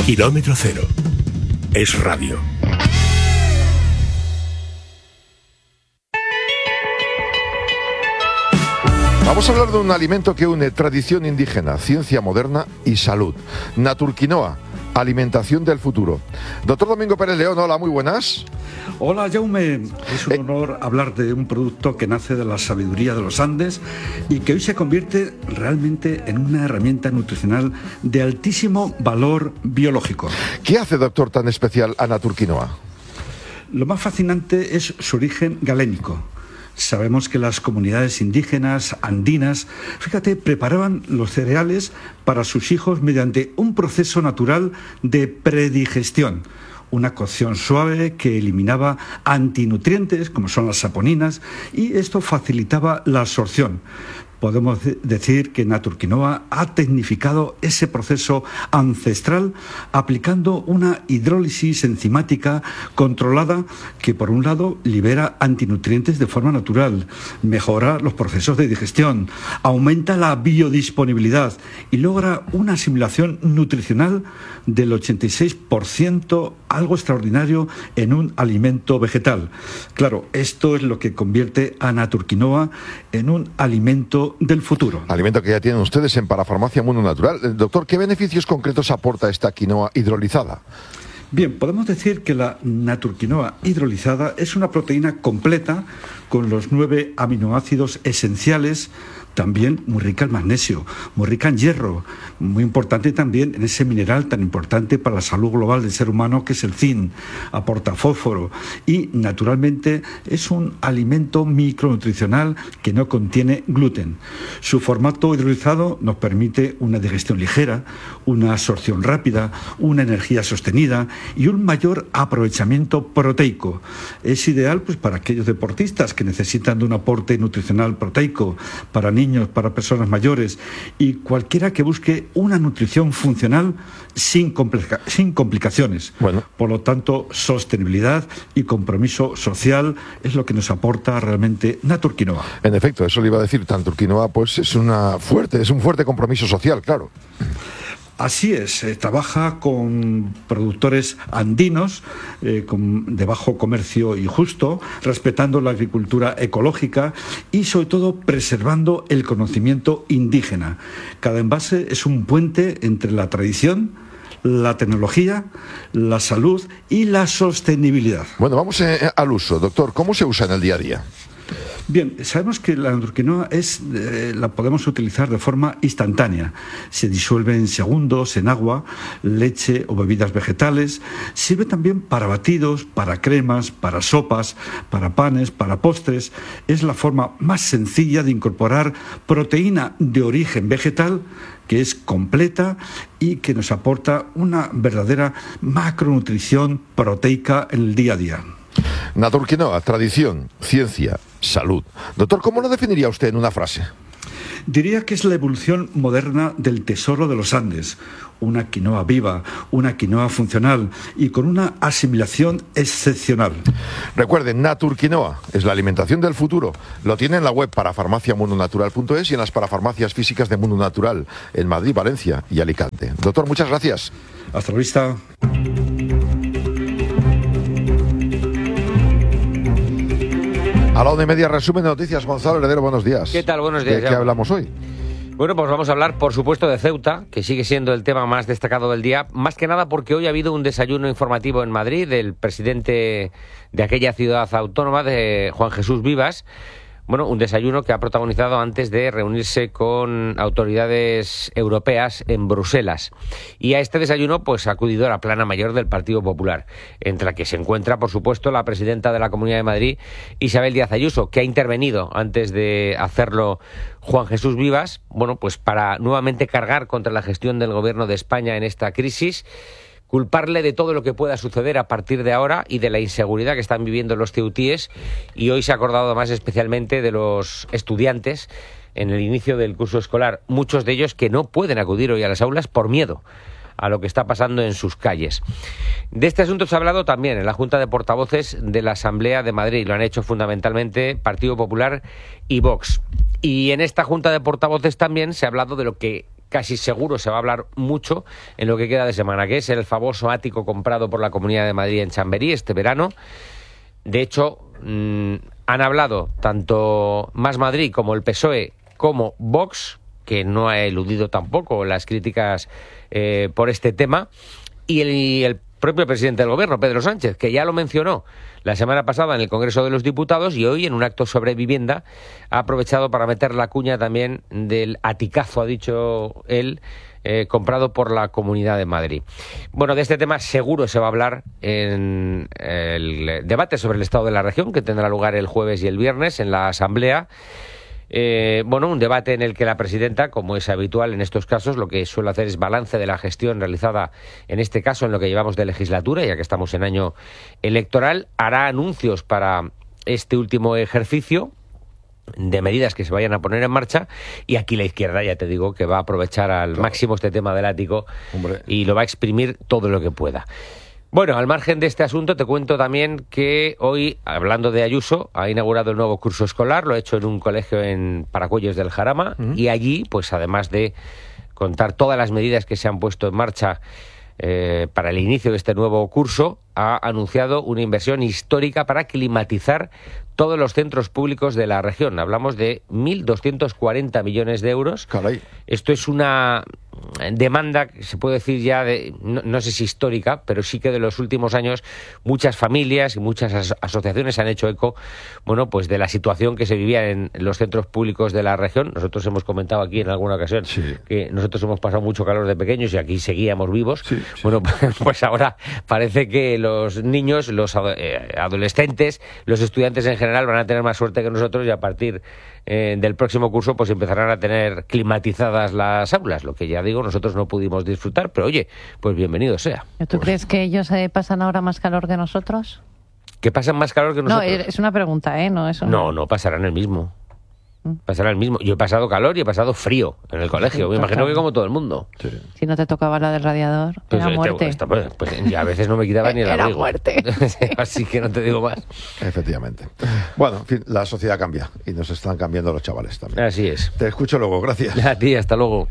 Kilómetro Cero. Es radio. Vamos a hablar de un alimento que une tradición indígena, ciencia moderna y salud. Naturquinoa, alimentación del futuro. Doctor Domingo Pérez León, hola, muy buenas. Hola, Jaume. Es un honor hablar de un producto que nace de la sabiduría de los Andes y que hoy se convierte realmente en una herramienta nutricional de altísimo valor biológico. ¿Qué hace, doctor, tan especial a Naturquinoa? Lo más fascinante es su origen galénico. Sabemos que las comunidades indígenas, andinas, fíjate, preparaban los cereales para sus hijos mediante un proceso natural de predigestión. Una cocción suave que eliminaba antinutrientes, como son las saponinas, y esto facilitaba la absorción. Podemos decir que Naturquinoa ha tecnificado ese proceso ancestral aplicando una hidrólisis enzimática controlada que, por un lado, libera antinutrientes de forma natural, mejora los procesos de digestión, aumenta la biodisponibilidad y logra una asimilación nutricional del 86%, algo extraordinario en un alimento vegetal. Claro, esto es lo que convierte a Naturquinoa en un alimento del futuro. Alimento que ya tienen ustedes en Parafarmacia Mundo Natural. Doctor, ¿qué beneficios concretos aporta esta quinoa hidrolizada? Bien, podemos decir que la Naturquinoa hidrolizada es una proteína completa con los 9 aminoácidos esenciales, también muy rica en magnesio, muy rica en hierro, muy importante también en ese mineral tan importante para la salud global del ser humano que es el zinc, aporta fósforo y naturalmente es un alimento micronutricional que no contiene gluten. Su formato hidrolizado nos permite una digestión ligera, una absorción rápida, una energía sostenida y un mayor aprovechamiento proteico. Es ideal pues para aquellos deportistas que necesitan de un aporte nutricional proteico, para niños, para personas mayores y cualquiera que busque una nutrición funcional sin complicaciones. Bueno. Por lo tanto, sostenibilidad y compromiso social es lo que nos aporta realmente Naturquinoa. En efecto, eso le iba a decir, Naturquinoa pues es un fuerte compromiso social, claro. Así es, trabaja con productores andinos de bajo comercio y justo, respetando la agricultura ecológica y sobre todo preservando el conocimiento indígena. Cada envase es un puente entre la tradición, la tecnología, la salud y la sostenibilidad. Bueno, vamos al uso. Doctor, ¿cómo se usa en el día a día? Bien, sabemos que la Naturquinoa la podemos utilizar de forma instantánea. Se disuelve en segundos en agua, leche o bebidas vegetales. Sirve también para batidos, para cremas, para sopas, para panes, para postres. Es la forma más sencilla de incorporar proteína de origen vegetal que es completa y que nos aporta una verdadera macronutrición proteica en el día a día. Naturquinoa, tradición, ciencia, salud. Doctor, ¿cómo lo definiría usted en una frase? Diría que es la evolución moderna del tesoro de los Andes. Una quinoa viva, una quinoa funcional y con una asimilación excepcional. Recuerden, Naturquinoa es la alimentación del futuro. Lo tiene en la web parafarmaciamundonatural.es y en las parafarmacias físicas de Mundo Natural en Madrid, Valencia y Alicante. Doctor, muchas gracias. Hasta la vista. A la 1:30, resumen de noticias. Gonzalo Heredero, buenos días. ¿Qué tal? Buenos días. ¿De qué hablamos hoy? Bueno, pues vamos a hablar, por supuesto, de Ceuta, que sigue siendo el tema más destacado del día, más que nada porque hoy ha habido un desayuno informativo en Madrid del presidente de aquella ciudad autónoma, de Juan Jesús Vivas. Bueno, un desayuno que ha protagonizado antes de reunirse con autoridades europeas en Bruselas. Y a este desayuno pues ha acudido la plana mayor del Partido Popular, entre la que se encuentra, por supuesto, la presidenta de la Comunidad de Madrid, Isabel Díaz Ayuso, que ha intervenido antes de hacerlo Juan Jesús Vivas, bueno, pues para nuevamente cargar contra la gestión del Gobierno de España en esta crisis, culparle de todo lo que pueda suceder a partir de ahora y de la inseguridad que están viviendo los ceutíes. Y hoy se ha acordado más especialmente de los estudiantes en el inicio del curso escolar, muchos de ellos que no pueden acudir hoy a las aulas por miedo a lo que está pasando en sus calles. De este asunto se ha hablado también en la Junta de Portavoces de la Asamblea de Madrid. Lo han hecho fundamentalmente Partido Popular y Vox. Y en esta Junta de Portavoces también se ha hablado de lo que casi seguro se va a hablar mucho en lo que queda de semana, que es el famoso ático comprado por la Comunidad de Madrid en Chamberí este verano. De hecho, han hablado tanto Más Madrid como el PSOE como Vox, que no ha eludido tampoco las críticas por este tema, y el propio presidente del Gobierno, Pedro Sánchez, que ya lo mencionó la semana pasada en el Congreso de los Diputados y hoy en un acto sobre vivienda ha aprovechado para meter la cuña también del aticazo, ha dicho él, comprado por la Comunidad de Madrid. Bueno, de este tema seguro se va a hablar en el debate sobre el estado de la región, que tendrá lugar el jueves y el viernes en la Asamblea. Un debate en el que la presidenta, como es habitual en estos casos, lo que suele hacer es balance de la gestión realizada, en este caso en lo que llevamos de legislatura, ya que estamos en año electoral, hará anuncios para este último ejercicio de medidas que se vayan a poner en marcha, y aquí la izquierda, ya te digo, que va a aprovechar al máximo este tema del ático. Hombre, y lo va a exprimir todo lo que pueda. Bueno, al margen de este asunto, te cuento también que hoy, hablando de Ayuso, ha inaugurado el nuevo curso escolar, lo ha hecho en un colegio en Paracuellos del Jarama, y allí, pues además de contar todas las medidas que se han puesto en marcha para el inicio de este nuevo curso, ha anunciado una inversión histórica para climatizar todos los centros públicos de la región. Hablamos de 1.240 millones de euros. Caray. Esto es una demanda que se puede decir ya no sé si histórica, pero sí que de los últimos años muchas familias y muchas asociaciones han hecho eco, pues de la situación que se vivía en los centros públicos de la región. Nosotros hemos comentado aquí en alguna ocasión que nosotros hemos pasado mucho calor de pequeños y aquí seguíamos vivos. Sí. Bueno, pues ahora parece que los niños, los adolescentes, los estudiantes en general van a tener más suerte que nosotros, y a partir del próximo curso pues empezarán a tener climatizadas las aulas, lo que ya digo, nosotros no pudimos disfrutar, pero oye, pues bienvenido sea. ¿Tú crees que ellos pasan ahora más calor que nosotros? ¿Que pasan más calor que nosotros? No, es una pregunta, ¿no? Eso no, pasarán el mismo. Pasará el mismo. Yo he pasado calor y he pasado frío en el colegio. Me imagino que como todo el mundo. Sí. Si no te tocaba la del radiador, era muerte. Pues a veces no me quitaba ni el abrigo. Era muerte. Así que no te digo más. Efectivamente. Bueno, en fin, la sociedad cambia y nos están cambiando los chavales también. Así es. Te escucho luego, gracias. A ti, hasta luego.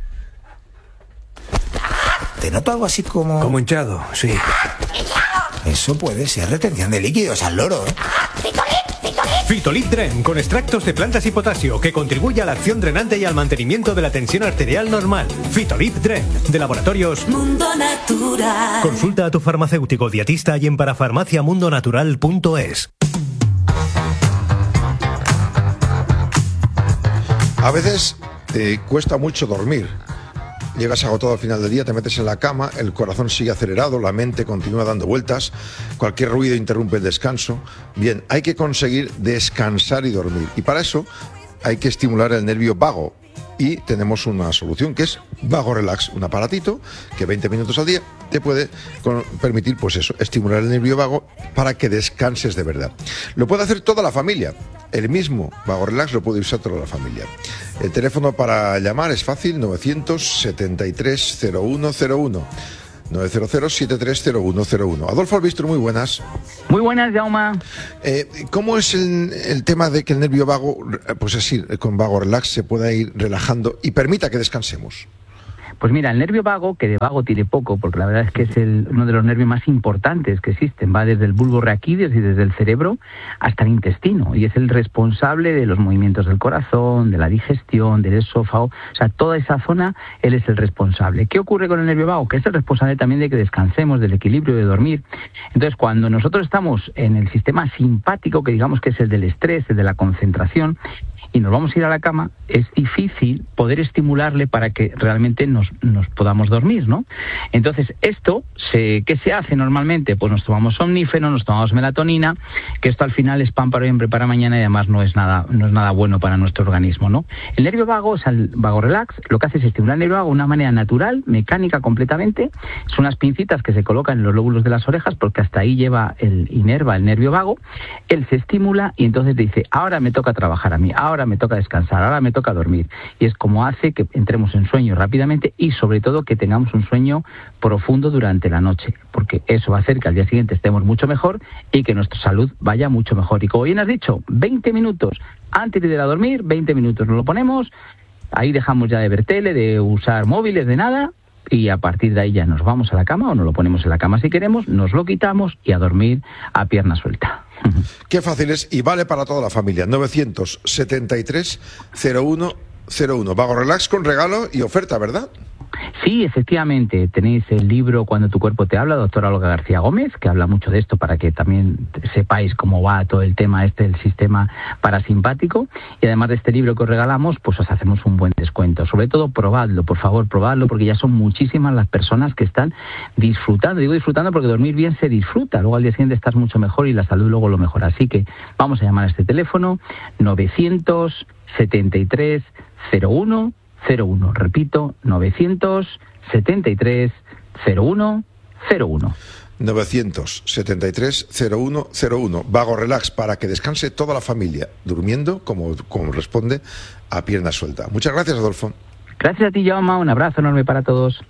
Te noto algo así como... Como hinchado, sí. Eso puede ser retención de líquidos al loro, ¿eh? Fitolip Dren, con extractos de plantas y potasio, que contribuye a la acción drenante y al mantenimiento de la tensión arterial normal. Fitolip Dren, de Laboratorios Mundo Natural. Consulta a tu farmacéutico dietista y en parafarmaciamundonatural.es. A veces te cuesta mucho dormir. Llegas agotado al final del día, te metes en la cama, el corazón sigue acelerado, la mente continúa dando vueltas, cualquier ruido interrumpe el descanso. Bien, hay que conseguir descansar y dormir. Y para eso hay que estimular el nervio vago. Y tenemos una solución que es Vago Relax, un aparatito que 20 minutos al día te puede permitir, pues eso, estimular el nervio vago para que descanses de verdad. Lo puede hacer toda la familia. El mismo Vago Relax lo puede usar toda la familia. El teléfono para llamar es fácil, 973-0101. 900-730101. Adolfo Albistro, muy buenas. Muy buenas, Jaume. ¿Cómo es el tema de que el nervio vago, pues así, con Vago Relax, se pueda ir relajando y permita que descansemos? Pues mira, el nervio vago, que de vago tiene poco, porque la verdad es que es uno de los nervios más importantes que existen, va desde el bulbo raquídeo y desde el cerebro hasta el intestino, y es el responsable de los movimientos del corazón, de la digestión, del esófago, o sea, toda esa zona, él es el responsable. ¿Qué ocurre con el nervio vago? Que es el responsable también de que descansemos, del equilibrio, de dormir. Entonces, cuando nosotros estamos en el sistema simpático, que digamos que es el del estrés, el de la concentración, y nos vamos a ir a la cama, es difícil poder estimularle para que realmente nos podamos dormir, ¿no? Entonces, ¿qué se hace normalmente? Pues nos tomamos somnífero, nos tomamos melatonina, que esto al final es pan para hoy, hambre para mañana, y además no es nada bueno para nuestro organismo, ¿no? El nervio vago, es el Vago Relax, lo que hace es estimular el nervio vago de una manera natural, mecánica completamente. Son unas pincitas que se colocan en los lóbulos de las orejas, porque hasta ahí inerva el nervio vago. Él se estimula y entonces te dice, ahora me toca trabajar a mí, ahora me toca descansar, ahora me toca dormir. Y es como hace que entremos en sueño rápidamente y sobre todo que tengamos un sueño profundo durante la noche, porque eso va a hacer que al día siguiente estemos mucho mejor y que nuestra salud vaya mucho mejor. Y como bien has dicho, 20 minutos antes de ir a dormir, 20 minutos nos lo ponemos ahí dejamos ya de ver tele, de usar móviles, de nada, y a partir de ahí ya nos vamos a la cama o nos lo ponemos en la cama si queremos, nos lo quitamos y a dormir a pierna suelta. Qué fácil es y vale para toda la familia. 973-0101. Vago Relax con regalo y oferta, ¿verdad? Sí, efectivamente, tenéis el libro Cuando tu cuerpo te habla, doctora Olga García Gómez, que habla mucho de esto para que también sepáis cómo va todo el tema del sistema parasimpático, y además de este libro que os regalamos, pues os hacemos un buen descuento. Sobre todo, probadlo, por favor, probadlo, porque ya son muchísimas las personas que están disfrutando. Digo disfrutando porque dormir bien se disfruta, luego al día siguiente estás mucho mejor y la salud luego lo mejora. Así que vamos a llamar a este teléfono 973 01 01, repito, 973 01 01. 973 0101. Vago Relax para que descanse toda la familia, durmiendo como responde a pierna suelta. Muchas gracias, Adolfo. Gracias a ti, Jaume. Un abrazo enorme para todos.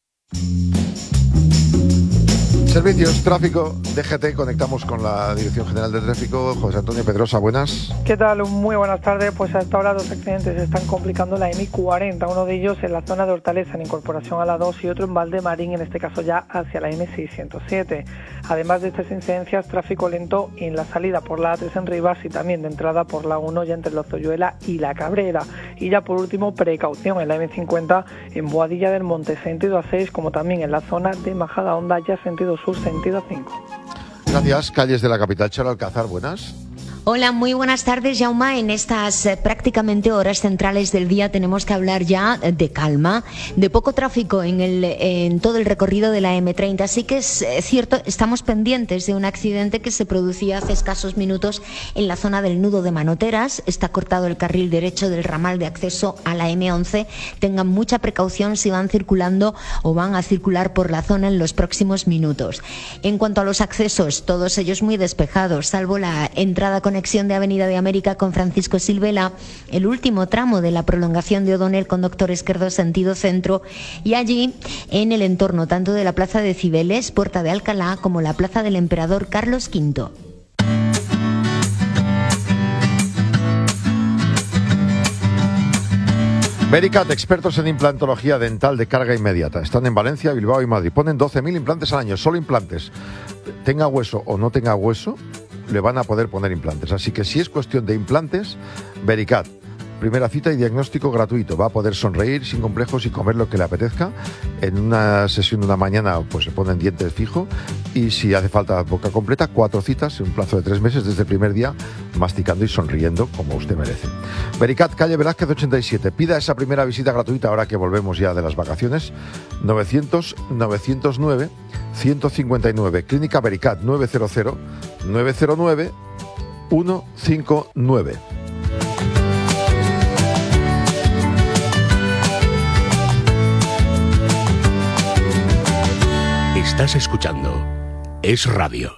Servicios, tráfico, DGT, conectamos con la Dirección General de Tráfico. José Antonio Pedrosa, buenas. ¿Qué tal? Muy buenas tardes. Pues hasta ahora 2 accidentes están complicando la M40, uno de ellos en la zona de Hortaleza, en incorporación a la 2, y otro en Valdemarín, en este caso ya hacia la M607. Además de estas incidencias, tráfico lento en la salida por la A3 en Rivas y también de entrada por la 1 ya entre Lozoyuela y La Cabrera. Y ya por último, precaución en la M50 en Boadilla del Monte, sentido A6, como también en la zona de Majadahonda, ya sentido sur, sentido 5. Gracias. Calles de la capital, Charo Alcázar, buenas. Hola, muy buenas tardes, Jaume. En estas prácticamente horas centrales del día tenemos que hablar ya de calma, de poco tráfico en todo el recorrido de la M30. Sí que es cierto, estamos pendientes de un accidente que se producía hace escasos minutos en la zona del nudo de Manoteras. Está cortado el carril derecho del ramal de acceso a la M11. Tengan mucha precaución si van circulando o van a circular por la zona en los próximos minutos. En cuanto a los accesos, todos ellos muy despejados, salvo la entrada conexión de Avenida de América con Francisco Silvela, el último tramo de la prolongación de O'Donnell con Doctor Esquerdo sentido centro, y allí en el entorno tanto de la Plaza de Cibeles, Puerta de Alcalá, como la Plaza del Emperador Carlos V. Vericat, expertos en implantología dental de carga inmediata. Están en Valencia, Bilbao y Madrid. Ponen 12.000 implantes al año, solo implantes. Tenga hueso o no tenga hueso, le van a poder poner implantes. Así que si es cuestión de implantes, Vericat. Primera cita y diagnóstico gratuito. Va a poder sonreír sin complejos y comer lo que le apetezca. En una sesión de una mañana pues se ponen dientes fijos, y si hace falta boca completa, 4 citas en un plazo de 3 meses desde el primer día, masticando y sonriendo como usted merece. Vericat, calle Velázquez 87. Pida esa primera visita gratuita ahora que volvemos ya de las vacaciones. 900-909-159. Clínica Vericat, 900-909-159. Estás escuchando Es Radio.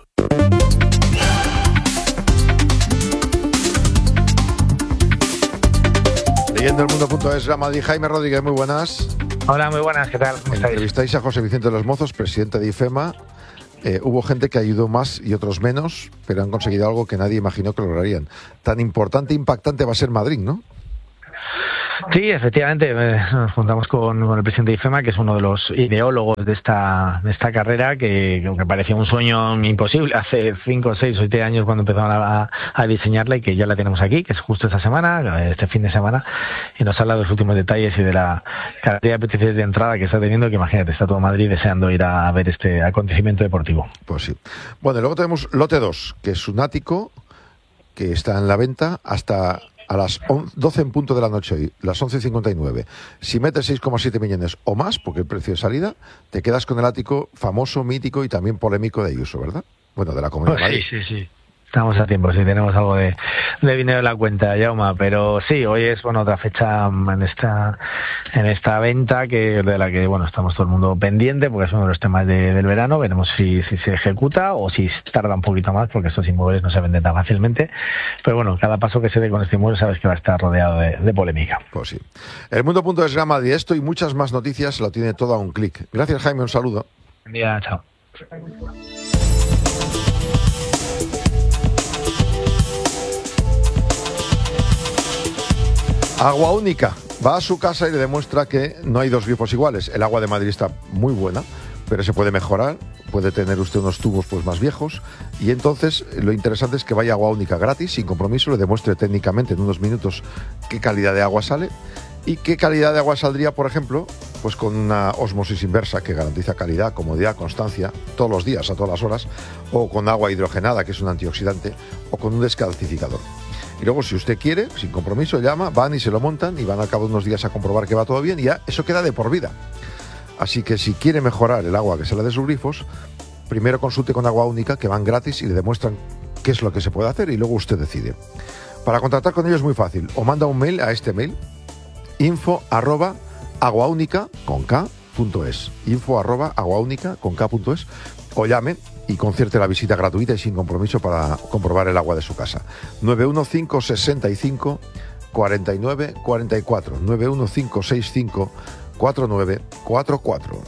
Leyendo el mundo.es, Madrid. Jaime Rodríguez, muy buenas. Hola, muy buenas, ¿qué tal? ¿Cómo estáis? Entrevistáis a José Vicente de los Mozos, presidente de IFEMA. Hubo gente que ayudó más y otros menos, pero han conseguido algo que nadie imaginó que lograrían. Tan importante e impactante va a ser Madrid, ¿no? Sí, efectivamente, nos juntamos con el presidente de IFEMA, que es uno de los ideólogos de esta carrera, que parecía un sueño imposible hace 5, 6 o 7 años cuando empezamos a diseñarla, y que ya la tenemos aquí, que es justo esta semana, este fin de semana, y nos habla de los últimos detalles y de la cantidad de peticiones de entrada que está teniendo, que imagínate, está todo Madrid deseando ir a ver este acontecimiento deportivo. Pues sí. Bueno, luego tenemos lote 2, que es un ático que está en la venta hasta a las 12 en punto de la noche hoy, las 11:59. Si metes 6,7 millones o más, porque el precio de salida, te quedas con el ático famoso, mítico y también polémico de Ayuso, ¿verdad? Bueno, de la Comunidad de Madrid. Sí. Estamos a tiempo, sí, tenemos algo de dinero en la cuenta, Jaume, pero sí, hoy es otra fecha en esta venta de la que estamos todo el mundo pendiente, porque es uno de los temas del verano. Veremos si se ejecuta o si tarda un poquito más, porque estos inmuebles no se venden tan fácilmente, pero cada paso que se dé con este inmueble sabes que va a estar rodeado de polémica. Pues sí. El mundo.es, Real Madrid, esto y muchas más noticias lo tiene todo a un clic. Gracias, Jaime, un saludo. Buen día, chao. Agua Única Va a su casa y le demuestra que no hay dos grifos iguales. El agua de Madrid está muy buena, pero se puede mejorar, puede tener usted unos tubos pues más viejos, y entonces lo interesante es que vaya Agua Única gratis, sin compromiso, le demuestre técnicamente en unos minutos qué calidad de agua sale y qué calidad de agua saldría, por ejemplo, pues con una ósmosis inversa que garantiza calidad, comodidad, constancia, todos los días, a todas las horas, o con agua hidrogenada, que es un antioxidante, o con un descalcificador. Y luego, si usted quiere, sin compromiso, llama, van y se lo montan y van al cabo de unos días a comprobar que va todo bien y ya eso queda de por vida. Así que si quiere mejorar el agua que sale de sus grifos, primero consulte con Agua Única, que van gratis y le demuestran qué es lo que se puede hacer y luego usted decide. Para contactar con ellos es muy fácil. O manda un mail a este mail, info@aguaunica.es, info@aguaunica.es, o llame y concierte la visita gratuita y sin compromiso para comprobar el agua de su casa. 91565 49 44, 91565 4944.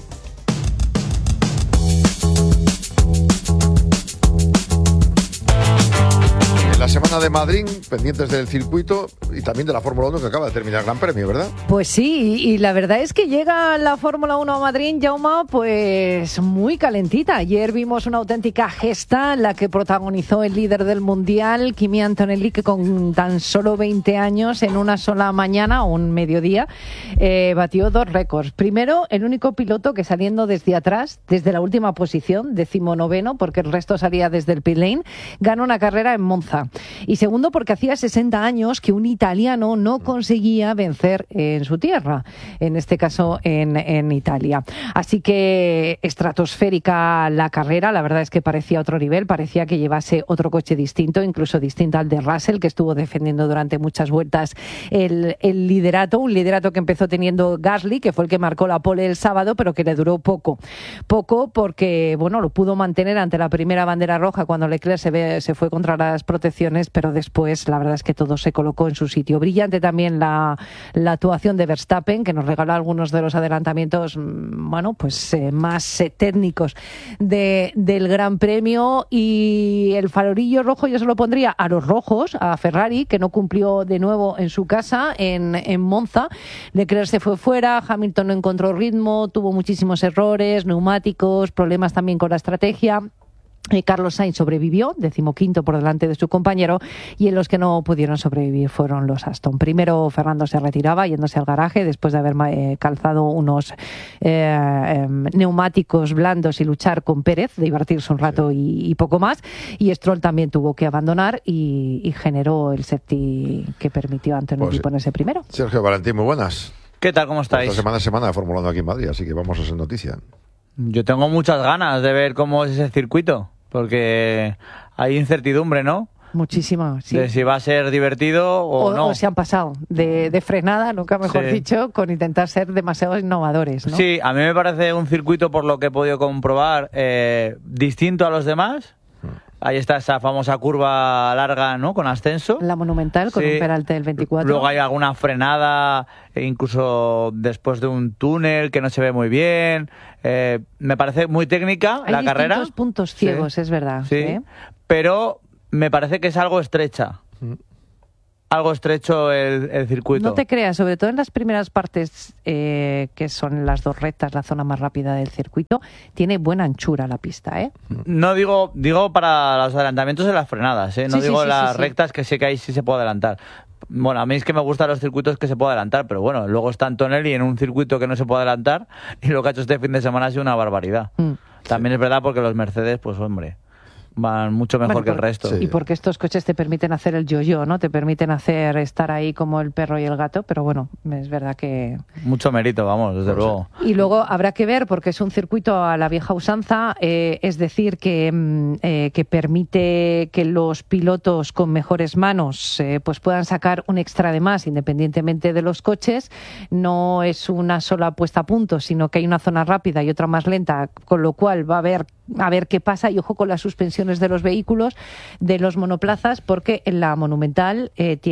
En la semana de Madrid, pendientes del circuito y también de la Fórmula 1 que acaba de terminar el Gran Premio, ¿verdad? Pues sí, y la verdad es que llega la Fórmula 1 a Madrid, Jaume, pues muy calentita. Ayer vimos una auténtica gesta en la que protagonizó el líder del Mundial, Kimi Antonelli, que con tan solo 20 años en una sola mañana o un mediodía batió 2 récords. Primero, el único piloto que saliendo desde atrás, desde la última posición, 19º, porque el resto salía desde el pit lane, ganó una carrera en Monza. Y segundo, porque hacía 60 años que un italiano no conseguía vencer en su tierra, en este caso en Italia. Así que estratosférica la carrera, la verdad es que parecía otro nivel, parecía que llevase otro coche distinto, incluso distinto al de Russell, que estuvo defendiendo durante muchas vueltas el liderato, un liderato que empezó teniendo Gasly, que fue el que marcó la pole el sábado, pero que le duró poco porque, bueno, lo pudo mantener ante la primera bandera roja cuando Leclerc se fue contra las protecciones, pero después la verdad es que todo se colocó en su sitio. Brillante también la actuación de Verstappen, que nos regaló algunos de los adelantamientos, bueno, pues más técnicos del Gran Premio, y el farolillo rojo yo se lo pondría a los rojos, a Ferrari, que no cumplió de nuevo en su casa en Monza. Leclerc se fue fuera, Hamilton no encontró ritmo, tuvo muchísimos errores, neumáticos, problemas también con la estrategia. Carlos Sainz sobrevivió, 15º por delante de su compañero, y en los que no pudieron sobrevivir fueron los Aston. Primero Fernando se retiraba yéndose al garaje después de haber calzado unos neumáticos blandos y luchar con Pérez, divertirse un rato y poco más, y Stroll también tuvo que abandonar y generó el safety que permitió a Antonelli ponerse primero. Sergio Valentín, muy buenas. ¿Qué tal? ¿Cómo estáis? Esta semana de Fórmula 1 aquí en Madrid, así que vamos a hacer noticia. Yo tengo muchas ganas de ver cómo es ese circuito, porque hay incertidumbre, ¿no? Muchísima, sí. De si va a ser divertido o no. O se han pasado de frenada, nunca mejor dicho, con intentar ser demasiado innovadores, ¿no? Sí, a mí me parece un circuito, por lo que he podido comprobar, distinto a los demás. Ahí está esa famosa curva larga, ¿no? Con ascenso. La Monumental, con un peralte del 24. Luego hay alguna frenada, incluso después de un túnel que no se ve muy bien. Me parece muy técnica la carrera. Hay distintos puntos ciegos, es verdad. Sí, pero me parece que es algo estrecha. Algo estrecho el circuito. No te creas, sobre todo en las primeras partes, que son las 2 rectas, la zona más rápida del circuito, tiene buena anchura la pista, ¿eh? No digo para los adelantamientos en las frenadas, ¿eh? No digo las rectas, que sé que ahí sí se puede adelantar. Bueno, a mí es que me gustan los circuitos que se puede adelantar, pero bueno, luego está Antonelli en un circuito que no se puede adelantar y lo que ha hecho este fin de semana ha sido una barbaridad. También es verdad porque los Mercedes, pues hombre, van mucho mejor que el resto. Y porque estos coches te permiten hacer el yo-yo, ¿no? Te permiten estar ahí como el perro y el gato, pero bueno, es verdad que... Mucho mérito, vamos, desde luego. Y luego habrá que ver, porque es un circuito a la vieja usanza, es decir, que permite que los pilotos con mejores manos pues puedan sacar un extra de más, independientemente de los coches. No es una sola puesta a punto, sino que hay una zona rápida y otra más lenta, con lo cual va a ver qué pasa, y ojo con las suspensiones de los vehículos, de los monoplazas, porque en la Monumental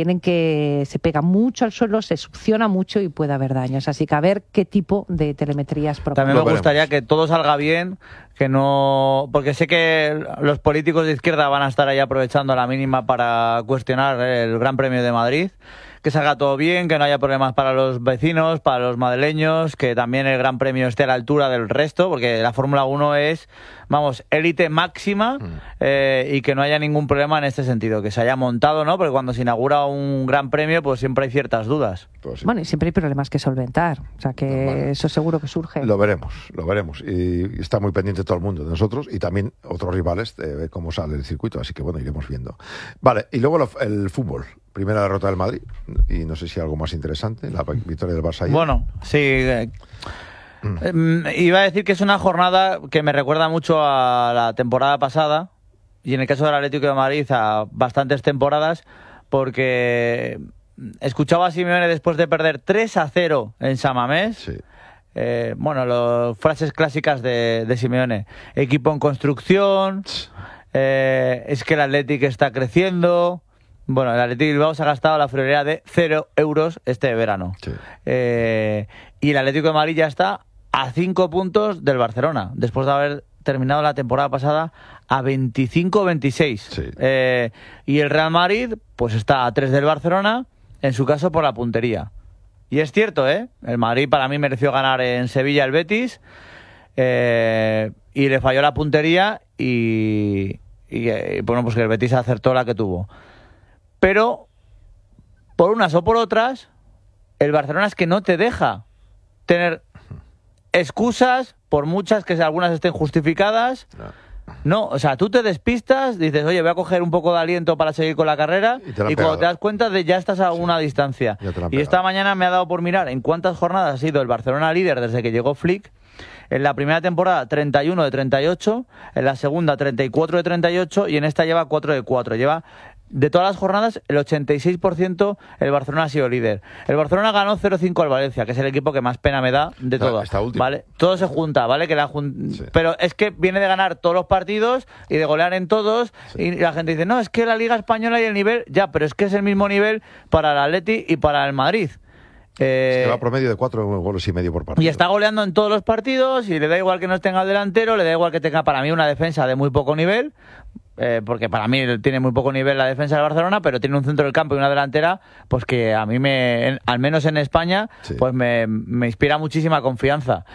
se pega mucho al suelo, se succiona mucho y puede haber daños. Así que a ver qué tipo de telemetrías proponen. También me gustaría que todo salga bien, que no... Porque sé que los políticos de izquierda van a estar ahí aprovechando a la mínima para cuestionar el Gran Premio de Madrid. que salga todo bien, que no haya problemas para los vecinos, para los madrileños, que también el Gran Premio esté a la altura del resto, porque la Fórmula 1 es, vamos, élite máxima, y que no haya ningún problema en este sentido, que se haya montado, ¿no? Porque cuando se inaugura un Gran Premio, pues siempre hay ciertas dudas. Pues sí. Bueno, y siempre hay problemas que solventar, o sea que eso seguro que surge. Lo veremos. Y está muy pendiente todo el mundo de nosotros y también otros rivales de ver cómo sale el circuito, así que bueno, iremos viendo. Vale, y luego el fútbol. Primera derrota del Madrid, y no sé si algo más interesante, la victoria del Barça ayer. Bueno, sí. Iba a decir que es una jornada que me recuerda mucho a la temporada pasada, y en el caso del Atlético de Madrid a bastantes temporadas, porque escuchaba a Simeone después de perder 3-0 en San Mamés. Sí. Las frases clásicas de Simeone. Equipo en construcción, es que el Atlético está creciendo. Bueno, el Atlético Bilbao se ha gastado la friolera de 0 euros este verano. Sí. Y el Atlético de Madrid ya está a 5 puntos del Barcelona, después de haber terminado la temporada pasada a 25-26. Sí. Y el Real Madrid pues está a 3 del Barcelona, en su caso por la puntería. Y es cierto, el Madrid para mí mereció ganar en Sevilla el Betis, y le falló la puntería y bueno, pues que el Betis acertó la que tuvo. Pero, por unas o por otras, el Barcelona es que no te deja tener excusas, por muchas que algunas estén justificadas. No, o sea, tú te despistas, dices, oye, voy a coger un poco de aliento para seguir con la carrera, y cuando te das cuenta de ya estás a una distancia. Y esta mañana me ha dado por mirar en cuántas jornadas ha sido el Barcelona líder desde que llegó Flick. En la primera temporada 31 de 38, en la segunda 34 de 38 y en esta lleva 4 de 4. Lleva de todas las jornadas el 86% el Barcelona ha sido líder. El Barcelona ganó 0-5 al Valencia, que es el equipo que más pena me da de todos. ¿Vale? Todo se junta, ¿vale? Sí. Pero es que viene de ganar todos los partidos y de golear en todos, sí. Y la gente dice, no, es que la Liga Española y el nivel, ya, pero es que es el mismo nivel para el Atleti y para el Madrid. Es que va a promedio de 4 goles y medio por partido. Y está goleando en todos los partidos y le da igual que no tenga el delantero, le da igual que tenga para mí una defensa de muy poco nivel, porque para mí tiene muy poco nivel la defensa del Barcelona, pero tiene un centro del campo y una delantera pues que a mí, al menos en España, sí. Pues me inspira muchísima confianza.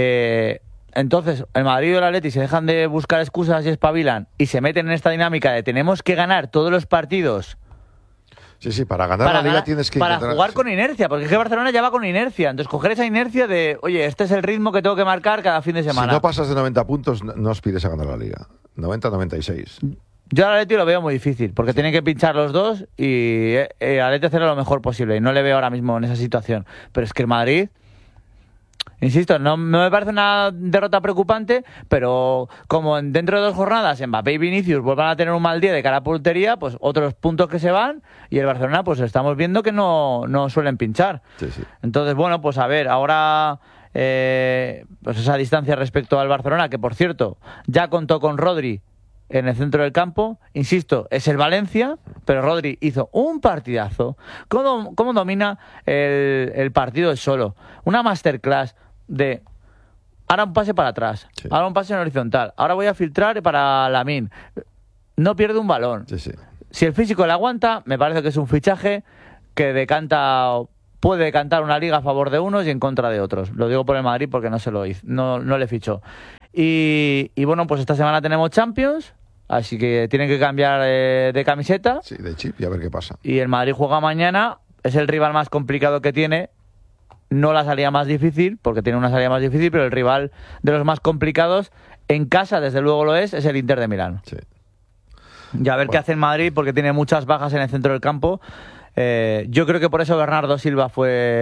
Entonces, el Madrid y el Atleti se dejan de buscar excusas y espabilan y se meten en esta dinámica de tenemos que ganar todos los partidos. Sí, para ganar la Liga tienes que para jugar con inercia, porque es que Barcelona ya va con inercia. Entonces, coger esa inercia de, oye, este es el ritmo que tengo que marcar cada fin de semana. Si no pasas de 90 puntos, no aspires a ganar la Liga. 90-96. Yo al Atleti lo veo muy difícil, porque tienen que pinchar los dos y al Atleti hacerlo lo mejor posible. Y no le veo ahora mismo en esa situación. Pero es que el Madrid, insisto, no me parece una derrota preocupante, pero como dentro de 2 jornadas Mbappé y Vinicius vuelvan a tener un mal día de cara a portería, pues otros puntos que se van, y el Barcelona pues estamos viendo que no suelen pinchar. Sí. Entonces, bueno, pues a ver, ahora pues esa distancia respecto al Barcelona, que por cierto ya contó con Rodri en el centro del campo, insisto, es el Valencia, pero Rodri hizo un partidazo. ¿Cómo domina el partido él solo? Una masterclass de ahora un pase para atrás, sí. Ahora un pase en horizontal, ahora voy a filtrar para Lamine. No pierde un balón. Sí. Si el físico le aguanta, me parece que es un fichaje que puede decantar una liga a favor de unos y en contra de otros. Lo digo por el Madrid porque no se lo hizo, no le fichó. Y bueno, pues esta semana tenemos Champions, así que tienen que cambiar de camiseta. Sí, de chip y a ver qué pasa. Y el Madrid juega mañana, es el rival más complicado que tiene. No la salida más difícil, porque tiene una salida más difícil, pero el rival de los más complicados, en casa desde luego lo es el Inter de Milán. Sí. Y a ver qué hace en Madrid, porque tiene muchas bajas en el centro del campo. Yo creo que por eso Bernardo Silva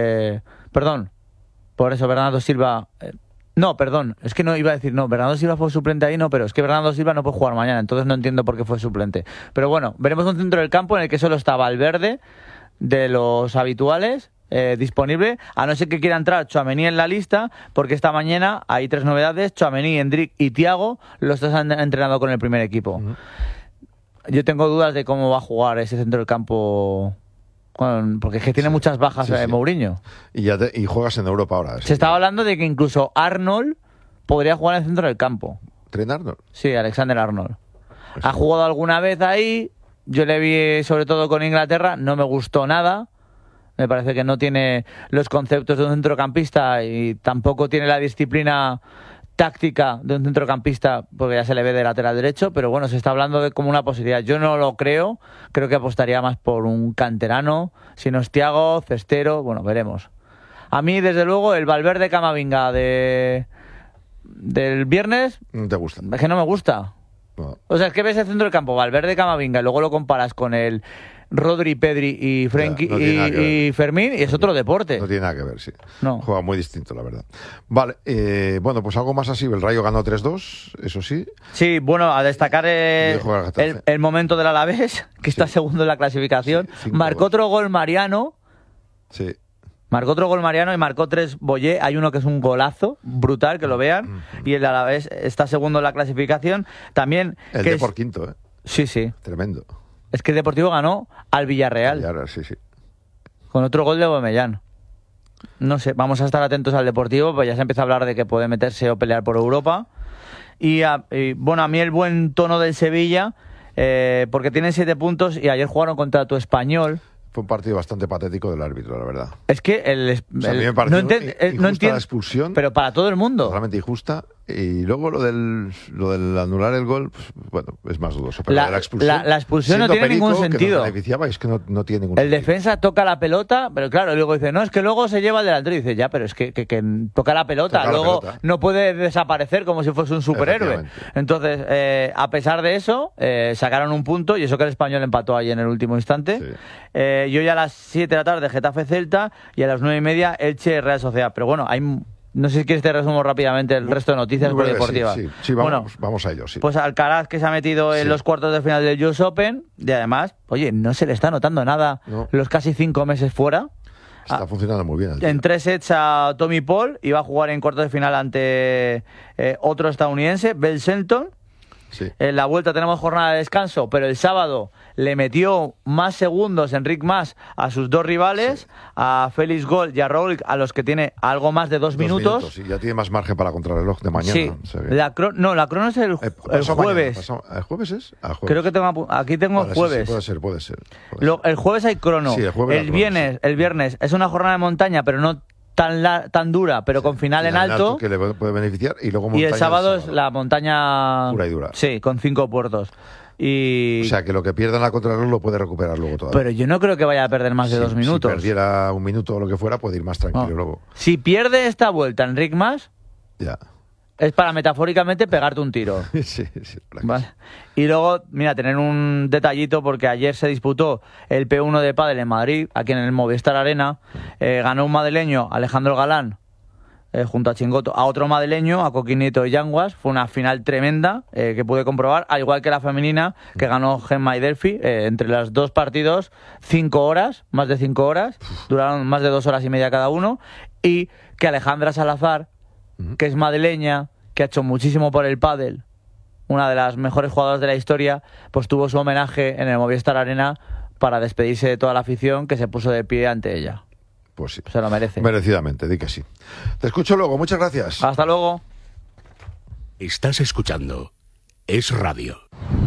Bernardo Silva fue suplente ahí, pero es que Bernardo Silva no puede jugar mañana, entonces no entiendo por qué fue suplente. Pero bueno, veremos un centro del campo en el que solo está Valverde, de los habituales, disponible, a no ser que quiera entrar Tchouaméni en la lista, porque esta mañana hay 3 novedades: Tchouaméni, Endrick y Thiago, los 3 han entrenado con el primer equipo. Uh-huh. Yo tengo dudas de cómo va a jugar ese centro del campo, porque es que tiene muchas bajas Mourinho. Y juegas en Europa ahora. Se estaba hablando de que incluso Arnold podría jugar en el centro del campo. ¿Tren Arnold? Sí, Alexander Arnold. Ha jugado alguna vez ahí, yo le vi sobre todo con Inglaterra, no me gustó nada. Me parece que no tiene los conceptos de un centrocampista y tampoco tiene la disciplina táctica de un centrocampista, porque ya se le ve de lateral derecho, pero bueno, se está hablando de como una posibilidad. Yo no lo creo que apostaría más por un canterano, si no es Thiago, Cestero, bueno, veremos. A mí, desde luego, el Valverde Camavinga del viernes... ¿No te gusta? Es que no me gusta. No. O sea, es que ves el centro del campo, Valverde Camavinga, y luego lo comparas con el Rodri, Pedri y Frenkie y Fermín, y es otro deporte. No tiene nada que ver, sí. No. Juega muy distinto, la verdad. Vale, bueno, pues algo más así. El Rayo ganó 3-2, eso sí. Sí, bueno, a destacar el momento del Alavés, que está segundo en la clasificación. Marcó otro gol Mariano. Sí. Marcó otro gol Mariano y marcó 3 Boyé. Hay uno que es un golazo brutal, que lo vean. Y el Alavés está segundo en la clasificación. También... El Depor quinto, ¿eh? Sí, sí. Tremendo. Es que el Deportivo ganó al Villarreal. Sí, sí. Con otro gol de Aubameyang. No sé, vamos a estar atentos al Deportivo, pues ya se empieza a hablar de que puede meterse o pelear por Europa. Y bueno, a mí el buen tono del Sevilla, porque tienen 7 puntos y ayer jugaron contra tu Español. Fue un partido bastante patético del árbitro, la verdad. Es que a mí me pareció no entiendo la expulsión. Pero para todo el mundo. Totalmente injusta. Y luego lo del anular el gol, pues, bueno, es más dudoso. Pero la expulsión no tiene ningún sentido. Es que no tiene ningún sentido. El defensa toca la pelota, pero claro, luego dice, no, es que luego se lleva el delantero. Y dice, ya, pero es que toca la pelota. Luego no puede desaparecer como si fuese un superhéroe. Entonces, a pesar de eso, sacaron un punto, y eso que el Español empató ahí en el último instante. Sí. Y hoy a las 7 de la tarde Getafe-Celta y a las 9:30 Elche-Real Sociedad. Pero bueno, no sé si quieres te resumo rápidamente el resto de noticias deportivas. Sí, vamos a ello, sí. Pues Alcaraz, que se ha metido en los cuartos de final del US Open, y además, oye, no se le está notando nada los casi 5 meses fuera. Está funcionando muy bien. En 3 sets a Tommy Paul, y va a jugar en cuartos de final ante otro estadounidense, Bell Shelton. Sí. En la vuelta tenemos jornada de descanso, pero el sábado le metió más segundos Enric Mas a sus 2 rivales, a Félix Gol y a Roglic, a los que tiene algo más de 2 minutos. Sí, ya tiene más margen para contrarreloj de mañana. Sí. La crono es el jueves. ¿El jueves es? Jueves. Creo que aquí tengo el jueves. Sí, puede ser. El jueves hay crono. Sí, el viernes es una jornada de montaña, pero no tan dura, pero con final en alto, que le puede beneficiar, y luego el sábado es la montaña pura y dura. Sí, con 5 puertos. O sea, que lo que pierda en la contrarreloj lo puede recuperar luego todavía. Pero yo no creo que vaya a perder más de 2 minutos. Si perdiera 1 minuto o lo que fuera, puede ir más tranquilo luego. Si pierde esta vuelta Enric Mas, ya es para metafóricamente pegarte un tiro. Sí. Vale. Y luego, mira, tener un detallito, porque ayer se disputó el P1 de pádel en Madrid, aquí en el Movistar Arena. Ganó un madrileño, Alejandro Galán, junto a Chingoto, a otro madrileño, a Coquinito y Yanguas. Fue una final tremenda que pude comprobar, al igual que la femenina, que ganó Gemma y Delphi. Entre los 2 partidos, 5 horas, más de 5 horas, duraron más de 2 horas y media cada uno. Y que Alejandra Salazar, que es madrileña, que ha hecho muchísimo por el pádel, una de las mejores jugadoras de la historia, pues tuvo su homenaje en el Movistar Arena para despedirse de toda la afición, que se puso de pie ante ella. Pues sí. Se lo merece. Merecidamente, di que sí. Te escucho luego, muchas gracias. Hasta luego. Estás escuchando Es Radio.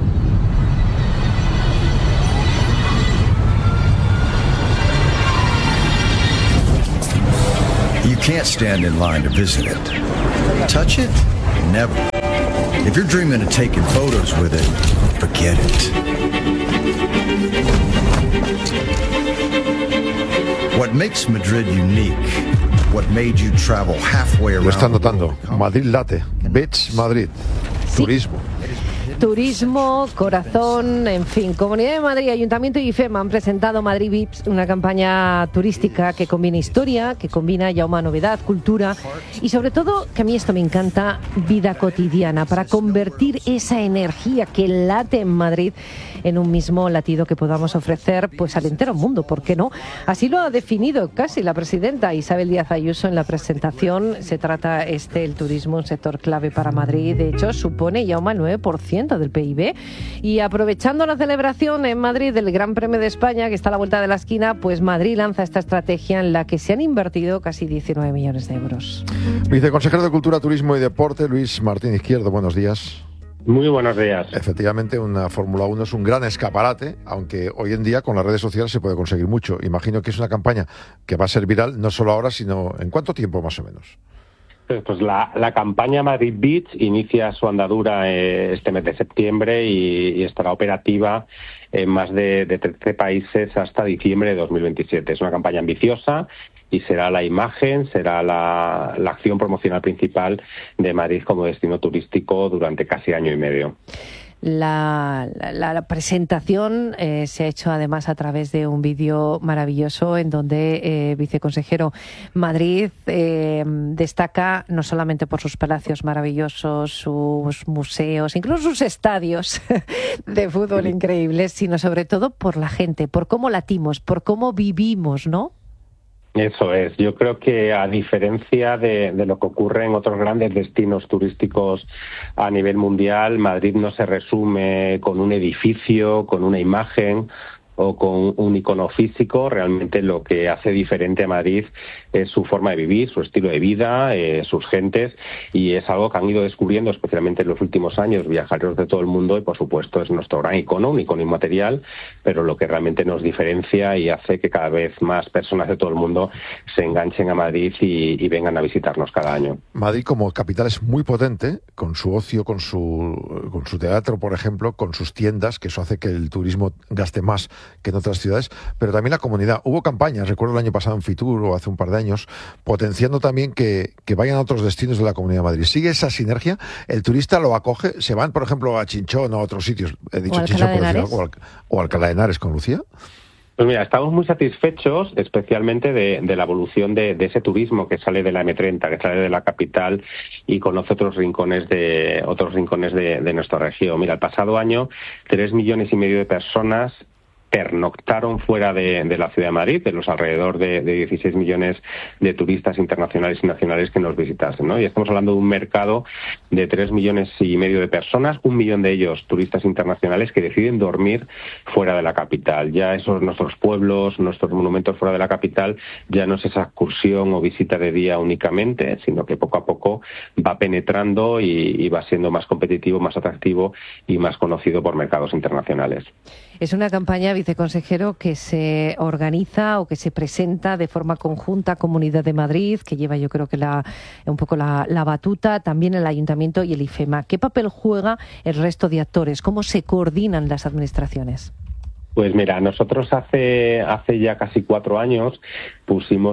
You can't stand in line to visit it. Touch it? Never. If you're dreaming of taking photos with it, forget it. What makes Madrid unique, what made you travel halfway around. Lo están notando. Madrid late. Beach Madrid. Sí. Turismo, corazón, en fin. Comunidad de Madrid, Ayuntamiento y IFEMA han presentado Madrid Vips, una campaña turística que combina historia, que combina ya una novedad, cultura y sobre todo, que a mí esto me encanta, vida cotidiana, para convertir esa energía que late en Madrid en un mismo latido que podamos ofrecer pues al entero mundo, ¿por qué no? Así lo ha definido casi la presidenta Isabel Díaz Ayuso en la presentación. Se trata el turismo, un sector clave para Madrid. De hecho, supone ya el 9% del PIB. Y aprovechando la celebración en Madrid del Gran Premio de España, que está a la vuelta de la esquina, pues Madrid lanza esta estrategia en la que se han invertido casi 19 millones de euros. Viceconsejero de Cultura, Turismo y Deporte, Luis Martín Izquierdo, buenos días. Muy buenos días. Efectivamente, una Fórmula 1 es un gran escaparate, aunque hoy en día con las redes sociales se puede conseguir mucho. Imagino que es una campaña que va a ser viral no solo ahora, sino ¿en cuánto tiempo más o menos? Pues la campaña Madrid Beach inicia su andadura este mes de septiembre y estará operativa en más de 13 países hasta diciembre de 2027. Es una campaña ambiciosa y será la imagen, será la acción promocional principal de Madrid como destino turístico durante casi año y medio. La presentación se ha hecho además a través de un vídeo maravilloso en donde, viceconsejero, Madrid destaca no solamente por sus palacios maravillosos, sus museos, incluso sus estadios de fútbol increíbles, sino sobre todo por la gente, por cómo latimos, por cómo vivimos, ¿no? Eso es. Yo creo que a diferencia de lo que ocurre en otros grandes destinos turísticos a nivel mundial, Madrid no se resume con un edificio, con una imagen o con un icono físico. Realmente lo que hace diferente a Madrid es su forma de vivir, su estilo de vida, sus gentes, y es algo que han ido descubriendo especialmente en los últimos años viajeros de todo el mundo, y por supuesto es nuestro gran icono, un icono inmaterial, pero lo que realmente nos diferencia y hace que cada vez más personas de todo el mundo se enganchen a Madrid y vengan a visitarnos cada año. Madrid como capital es muy potente, con su ocio, con su teatro, por ejemplo, con sus tiendas, que eso hace que el turismo gaste más que en otras ciudades, pero también la comunidad. Hubo campañas, recuerdo el año pasado en Fitur o hace un par de años, potenciando también que vayan a otros destinos de la Comunidad de Madrid. ¿Sigue esa sinergia? ¿El turista lo acoge? ¿Se van, por ejemplo, a Chinchón o a otros sitios? He dicho Chinchón, por decir algo, o Alcalá de Henares con Lucía. Pues mira, estamos muy satisfechos, especialmente de la evolución de ese turismo que sale de la M30, que sale de la capital y conoce otros rincones de nuestra región. Mira, el pasado año 3,5 millones de personas pernoctaron fuera de la ciudad de Madrid, de los alrededor de 16 millones de turistas internacionales y nacionales que nos visitasen, ¿no? Y estamos hablando de un mercado de 3,5 millones de personas, 1 millón de ellos turistas internacionales que deciden dormir fuera de la capital. Ya esos nuestros pueblos, nuestros monumentos fuera de la capital, ya no es esa excursión o visita de día únicamente, sino que poco a poco va penetrando y va siendo más competitivo, más atractivo y más conocido por mercados internacionales. Es una campaña, viceconsejero, que se organiza o que se presenta de forma conjunta Comunidad de Madrid, que lleva yo creo que un poco la batuta, también el Ayuntamiento y el IFEMA. ¿Qué papel juega el resto de actores? ¿Cómo se coordinan las administraciones? Pues mira, nosotros hace ya casi 4 años pusimos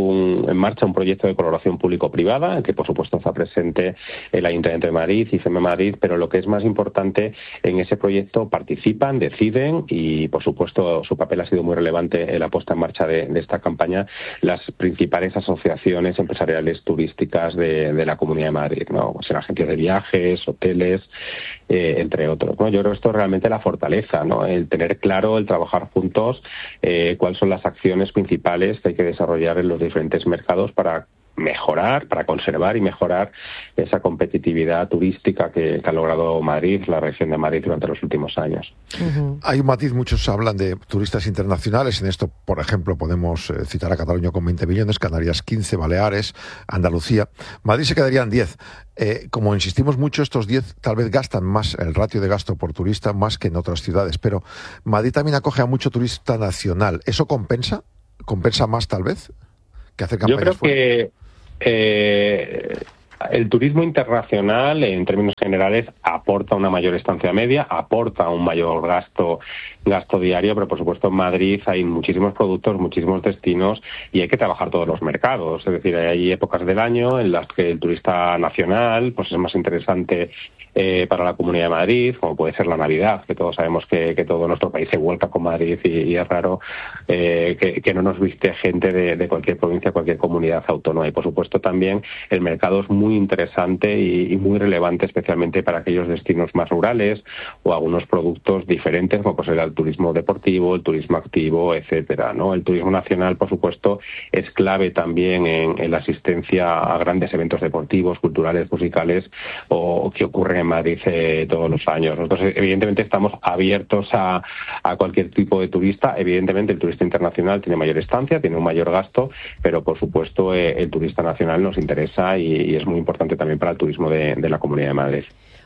en marcha un proyecto de colaboración público-privada, en que por supuesto está presente el Ayuntamiento de Madrid, IFEMA Madrid, pero lo que es más importante, en ese proyecto participan, deciden y por supuesto su papel ha sido muy relevante en la puesta en marcha de esta campaña, las principales asociaciones empresariales turísticas de la Comunidad de Madrid, ¿no? Pues en agencias de viajes, hoteles, entre otros, ¿no? Yo creo que esto es realmente la fortaleza, ¿no? El tener claro, el trabajar juntos, cuáles son las acciones principales que hay que desarrollar en los diferentes mercados para mejorar, para conservar y mejorar esa competitividad turística que ha logrado Madrid, la región de Madrid, durante los últimos años. Uh-huh. Hay un matiz, muchos hablan de turistas internacionales, en esto, por ejemplo, podemos citar a Cataluña con 20 millones, Canarias 15, Baleares, Andalucía. Madrid se quedaría en 10. Como insistimos mucho, estos 10 tal vez gastan más, el ratio de gasto por turista, más que en otras ciudades, pero Madrid también acoge a mucho turista nacional. ¿Eso compensa? ¿Compensa más tal vez que hacer campañas? Yo creo que el turismo internacional, en términos generales, aporta una mayor estancia media, aporta un mayor gasto diario, pero por supuesto en Madrid hay muchísimos productos, muchísimos destinos y hay que trabajar todos los mercados. Es decir, hay épocas del año en las que el turista nacional pues es más interesante para la Comunidad de Madrid, como puede ser la Navidad, que todos sabemos que todo nuestro país se vuelca con Madrid y es raro que no nos visite gente de cualquier provincia, cualquier comunidad autónoma. Y por supuesto también el mercado es muy interesante y muy relevante, especialmente para aquellos destinos más rurales o algunos productos diferentes, como pues el turismo deportivo, el turismo activo, etcétera, ¿no? El turismo nacional, por supuesto, es clave también en la asistencia a grandes eventos deportivos, culturales, musicales o que ocurren en Madrid todos los años. Nosotros evidentemente estamos abiertos a cualquier tipo de turista. Evidentemente el turista internacional tiene mayor estancia, tiene un mayor gasto, pero por supuesto el turista nacional nos interesa y es muy importante también para el turismo de la Comunidad de Madrid.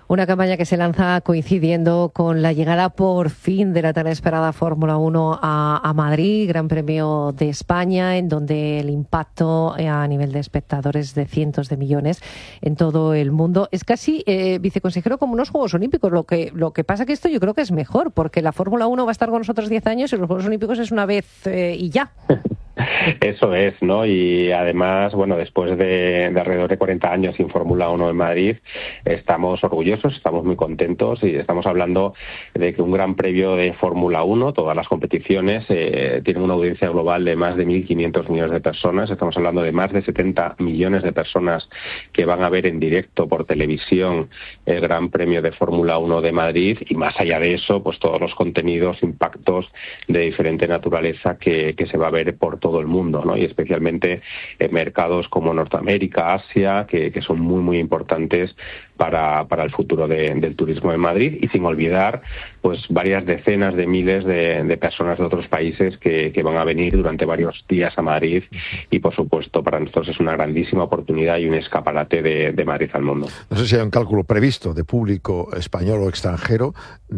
Una campaña que se lanza coincidiendo con la llegada por fin de la tan esperada Fórmula 1 a Madrid, Gran Premio de España, en donde el impacto a nivel de espectadores de cientos de millones en todo el mundo. Es casi, viceconsejero, como unos Juegos Olímpicos. Lo que pasa que esto yo creo que es mejor, porque la Fórmula 1 va a estar con nosotros 10 años y los Juegos Olímpicos es una vez y ya. Eso es, ¿no? Y además, bueno, después de alrededor de 40 años sin Fórmula 1 en Madrid, estamos orgullosos, estamos muy contentos y estamos hablando de que un gran premio de Fórmula 1, todas las competiciones, tienen una audiencia global de más de 1.500 millones de personas. Estamos hablando de más de 70 millones de personas que van a ver en directo por televisión el Gran Premio de Fórmula 1 de Madrid, y más allá de eso, pues todos los contenidos, impactos de diferente naturaleza que se va a ver por todo el mundo, ¿no? Y especialmente en mercados como Norteamérica, Asia, que son muy, muy importantes para el futuro del turismo en Madrid, y sin olvidar pues varias decenas de miles de personas de otros países que van a venir durante varios días a Madrid, y por supuesto para nosotros es una grandísima oportunidad y un escaparate de Madrid al mundo. No sé si hay un cálculo previsto de público español o extranjero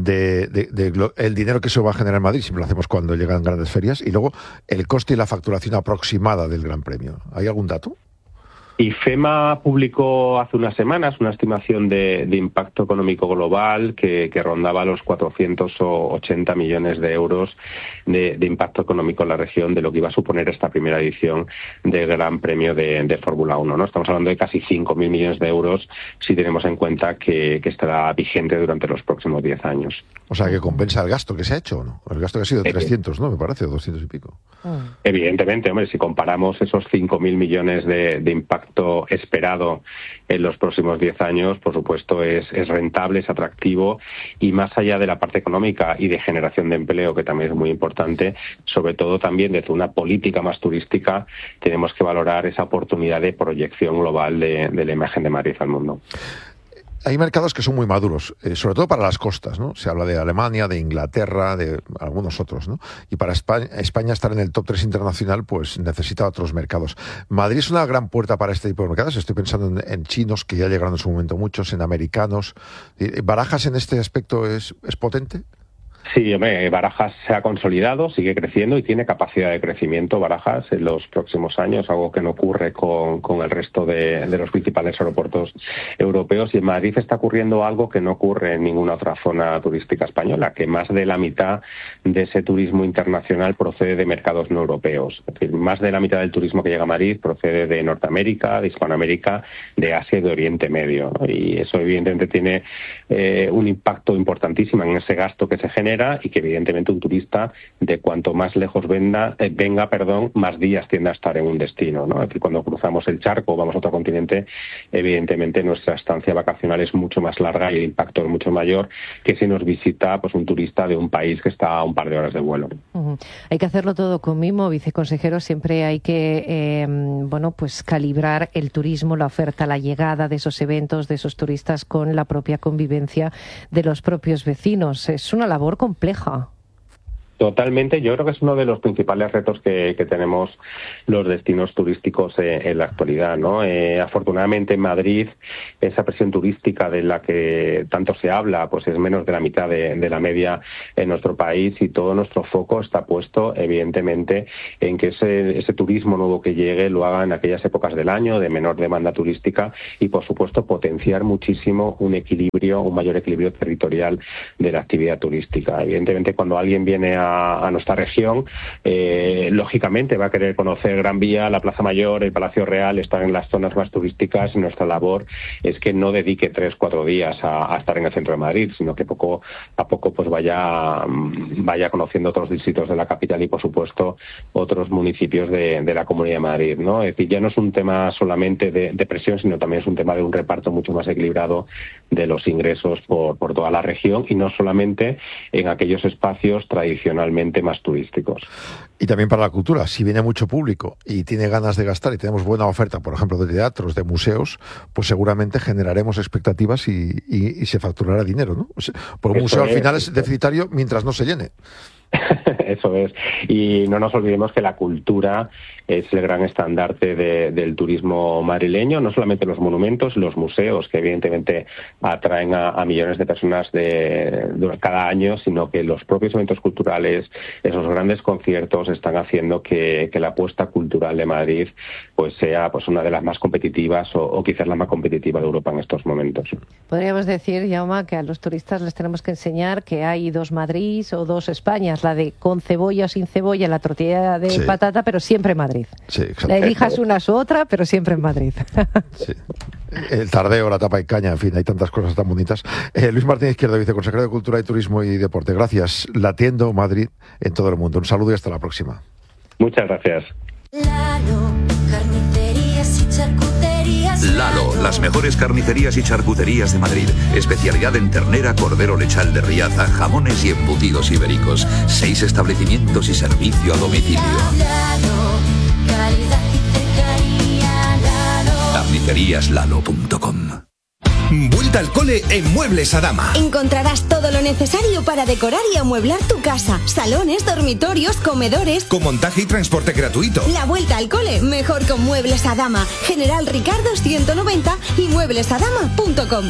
el dinero que eso va a generar en Madrid, siempre lo hacemos cuando llegan grandes ferias, y luego el coste y la facturación aproximada del Gran Premio. ¿Hay algún dato? IFEMA publicó hace unas semanas una estimación de impacto económico global que rondaba los 480 millones de euros de impacto económico en la región, de lo que iba a suponer esta primera edición del Gran Premio de Fórmula 1, ¿no? Estamos hablando de casi 5.000 millones de euros si tenemos en cuenta que estará vigente durante los próximos 10 años. O sea, que compensa el gasto que se ha hecho, ¿no? El gasto que ha sido 300, ¿no? Me parece, 200 y pico. Evidentemente, hombre, si comparamos esos 5.000 millones de impacto esperado en los próximos 10 años, por supuesto es rentable, es atractivo, y más allá de la parte económica y de generación de empleo, que también es muy importante, sobre todo también desde una política más turística, tenemos que valorar esa oportunidad de proyección global de la imagen de Madrid al mundo. Hay mercados que son muy maduros, sobre todo para las costas, ¿no? Se habla de Alemania, de Inglaterra, de algunos otros, ¿no? Y para España estar en el top 3 internacional, pues necesita otros mercados. Madrid es una gran puerta para este tipo de mercados. Estoy pensando en chinos, que ya llegaron en su momento muchos, en americanos. ¿Barajas en este aspecto es potente? Sí, hombre, Barajas se ha consolidado, sigue creciendo y tiene capacidad de crecimiento Barajas en los próximos años, algo que no ocurre con el resto de los principales aeropuertos europeos. Y en Madrid está ocurriendo algo que no ocurre en ninguna otra zona turística española, que más de la mitad de ese turismo internacional procede de mercados no europeos. Es decir, más de la mitad del turismo que llega a Madrid procede de Norteamérica, de Hispanoamérica, de Asia y de Oriente Medio, ¿no? Y eso evidentemente tiene un impacto importantísimo en ese gasto que se genera, y que evidentemente un turista, de cuanto más lejos venga, más días tiende a estar en un destino, ¿no? Es decir, cuando cruzamos el charco o vamos a otro continente, evidentemente nuestra estancia vacacional es mucho más larga y el impacto es mucho mayor que si nos visita pues un turista de un país que está a un par de horas de vuelo. Hay que hacerlo todo con mimo, viceconsejero. Siempre hay que pues calibrar el turismo, la oferta, la llegada de esos eventos, de esos turistas, con la propia convivencia de los propios vecinos. Es una labor compleja. Totalmente, yo creo que es uno de los principales retos que tenemos los destinos turísticos en la actualidad, ¿no? Afortunadamente en Madrid esa presión turística de la que tanto se habla pues es menos de la mitad de la media en nuestro país, y todo nuestro foco está puesto evidentemente en que ese turismo nuevo que llegue lo haga en aquellas épocas del año de menor demanda turística, y por supuesto potenciar muchísimo un mayor equilibrio territorial de la actividad turística. Evidentemente cuando alguien viene a nuestra región, lógicamente va a querer conocer Gran Vía, la Plaza Mayor, el Palacio Real, estar en las zonas más turísticas, y nuestra labor es que no dedique 3-4 días a estar en el centro de Madrid, sino que poco a poco pues vaya conociendo otros distritos de la capital y por supuesto otros municipios de la Comunidad de Madrid, ¿no? Es decir, ya no es un tema solamente de presión, sino también es un tema de un reparto mucho más equilibrado de los ingresos por toda la región, y no solamente en aquellos espacios tradicionalmente más turísticos. Y también para la cultura, si viene mucho público y tiene ganas de gastar y tenemos buena oferta, por ejemplo, de teatros, de museos, pues seguramente generaremos expectativas y se facturará dinero, ¿no? O sea, por un museo al final es deficitario mientras no se llene. Eso es. Y no nos olvidemos que la cultura es el gran estandarte del turismo madrileño, no solamente los monumentos, los museos, que evidentemente atraen a millones de personas cada año, sino que los propios eventos culturales, esos grandes conciertos, están haciendo que la apuesta cultural de Madrid pues sea pues una de las más competitivas o quizás la más competitiva de Europa en estos momentos. Podríamos decir, Jaume, que a los turistas les tenemos que enseñar que hay dos Madrid o dos Españas, la de con cebolla o sin cebolla, la tortilla de patata, pero siempre en Madrid. Sí, la elijas una u otra, pero siempre en Madrid. Sí. El tardeo, la tapa y caña, en fin, hay tantas cosas tan bonitas. Luis Martínez Izquierdo, viceconsejero de Cultura y Turismo y Deporte. Gracias. Latiendo Madrid en todo el mundo. Un saludo y hasta la próxima. Muchas gracias. Lalo, carnicerías y charcuterías. Lalo, las mejores carnicerías y charcuterías de Madrid. Especialidad en ternera, cordero lechal de Riaza, jamones y embutidos ibéricos. 6 establecimientos y servicio a domicilio. Lalo, calidad y cercanía. Lalo. Carniceríaslalo.com. Vuelta al cole en Muebles Adama. Encontrarás todo lo necesario para decorar y amueblar tu casa. Salones, dormitorios, comedores. Con montaje y transporte gratuito. La vuelta al cole, mejor con Muebles Adama. General Ricardo 190 y mueblesadama.com.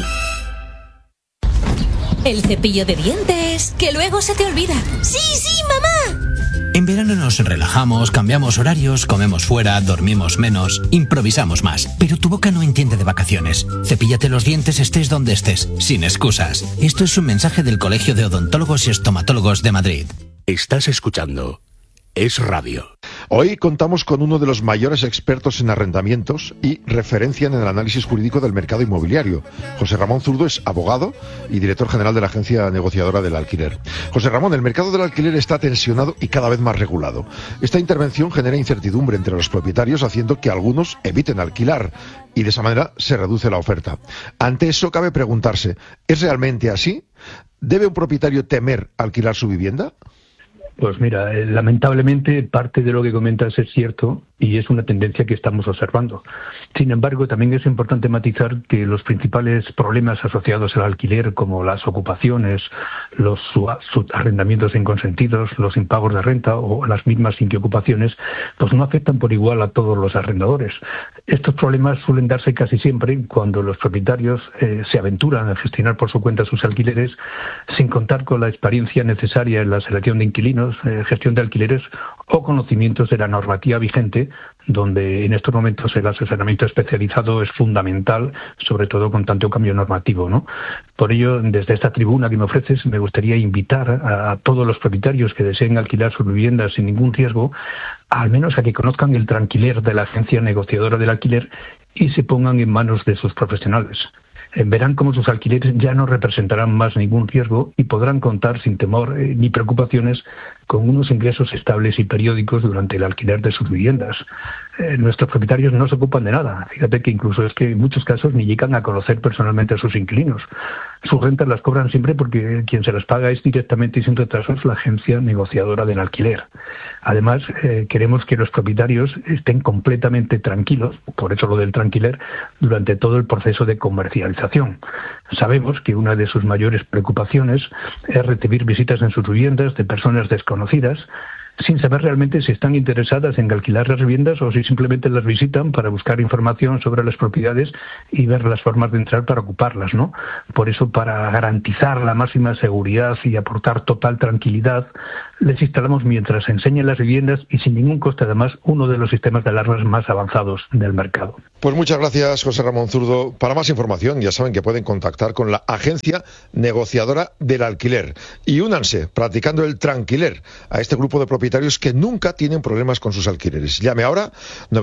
El cepillo de dientes, que luego se te olvida. ¡Sí, mamá! En verano nos relajamos, cambiamos horarios, comemos fuera, dormimos menos, improvisamos más. Pero tu boca no entiende de vacaciones. Cepíllate los dientes estés donde estés, sin excusas. Esto es un mensaje del Colegio de Odontólogos y Estomatólogos de Madrid. Estás escuchando Es Radio. Hoy contamos con uno de los mayores expertos en arrendamientos y referencia en el análisis jurídico del mercado inmobiliario. José Ramón Zurdo es abogado y director general de la agencia negociadora del alquiler. José Ramón, el mercado del alquiler está tensionado y cada vez más regulado. Esta intervención genera incertidumbre entre los propietarios, haciendo que algunos eviten alquilar y de esa manera se reduce la oferta. Ante eso cabe preguntarse, ¿es realmente así? ¿Debe un propietario temer alquilar su vivienda? Pues mira, lamentablemente parte de lo que comentas es cierto y es una tendencia que estamos observando. Sin embargo, también es importante matizar que los principales problemas asociados al alquiler, como las ocupaciones, los arrendamientos inconsentidos, los impagos de renta o las mismas inquiocupaciones, pues no afectan por igual a todos los arrendadores. Estos problemas suelen darse casi siempre cuando los propietarios se aventuran a gestionar por su cuenta sus alquileres sin contar con la experiencia necesaria en la selección de inquilinos, gestión de alquileres o conocimientos de la normativa vigente, donde en estos momentos el asesoramiento especializado es fundamental, sobre todo con tanto cambio normativo, ¿no? Por ello, desde esta tribuna que me ofreces, me gustaría invitar a todos los propietarios que deseen alquilar sus viviendas sin ningún riesgo, al menos a que conozcan el tranquiler de la agencia negociadora del alquiler y se pongan en manos de sus profesionales. Verán cómo sus alquileres ya no representarán más ningún riesgo y podrán contar sin temor ni preocupaciones con unos ingresos estables y periódicos durante el alquiler de sus viviendas. Nuestros propietarios no se ocupan de nada. Fíjate que incluso es que en muchos casos ni llegan a conocer personalmente a sus inquilinos. Sus rentas las cobran siempre porque quien se las paga es directamente y sin retrasos la agencia negociadora del alquiler. Además, queremos que los propietarios estén completamente tranquilos, por eso lo del tranquiler, durante todo el proceso de comercialización. Sabemos que una de sus mayores preocupaciones es recibir visitas en sus viviendas de personas desconocidas, sin saber realmente si están interesadas en alquilar las viviendas o si simplemente las visitan para buscar información sobre las propiedades y ver las formas de entrar para ocuparlas, ¿no? Por eso, para garantizar la máxima seguridad y aportar total tranquilidad, les instalamos mientras enseñan las viviendas y sin ningún coste además uno de los sistemas de alarmas más avanzados del mercado. Pues muchas gracias, José Ramón Zurdo. Para más información ya saben que pueden contactar con la agencia negociadora del alquiler y únanse practicando el tranquiler a este grupo de propietarios que nunca tienen problemas con sus alquileres. Llame ahora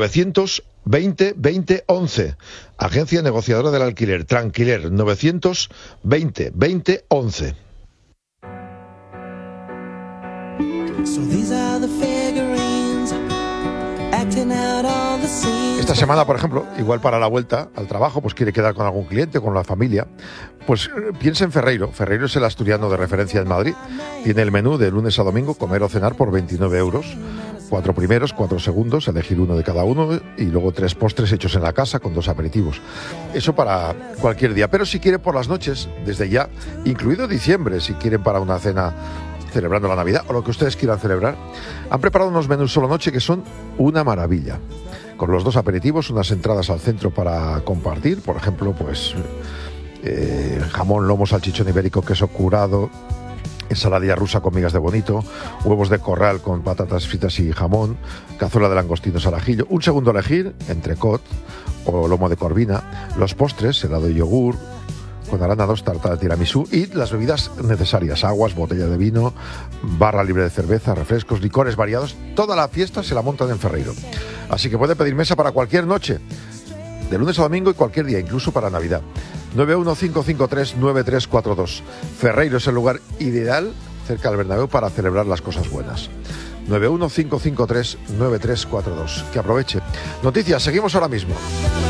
920 20 11. Agencia negociadora del alquiler, Tranquiler, 920 20 11. Esta semana, por ejemplo, igual para la vuelta al trabajo, pues quiere quedar con algún cliente, con la familia, pues piensa en Ferreiro. Ferreiro es el asturiano de referencia en Madrid. Tiene el menú de lunes a domingo, comer o cenar por 29 euros. 4 primeros, 4 segundos, elegir uno de cada uno y luego 3 postres hechos en la casa con 2 aperitivos. Eso para cualquier día. Pero si quiere por las noches, desde ya, incluido diciembre, si quieren para una cena celebrando la Navidad o lo que ustedes quieran celebrar, han preparado unos menús solo noche que son una maravilla. Con los 2 aperitivos, unas entradas al centro para compartir, por ejemplo, pues jamón, lomo, salchichón ibérico, queso curado, ensaladilla rusa con migas de bonito, huevos de corral con patatas fritas y jamón, cazuela de langostinos al ajillo, un segundo a elegir, entrecot o lomo de corvina, los postres, helado de yogur con arándanos, tarta de tiramisú y las bebidas necesarias, aguas, botella de vino, barra libre de cerveza, refrescos, licores variados. Toda la fiesta se la montan en Ferreiro. Así que puede pedir mesa para cualquier noche, de lunes a domingo y cualquier día, incluso para Navidad. 915539342. Ferreiro es el lugar ideal cerca del Bernabéu para celebrar las cosas buenas. 915539342. Que aproveche. Noticias, seguimos ahora mismo.